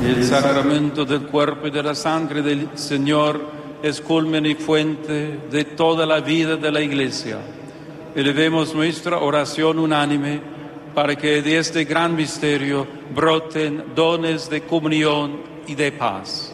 El sacramento del cuerpo y de la sangre del Señor es culmen y fuente de toda la vida de la Iglesia. Elevemos nuestra oración unánime para que de este gran misterio broten dones de comunión y de paz.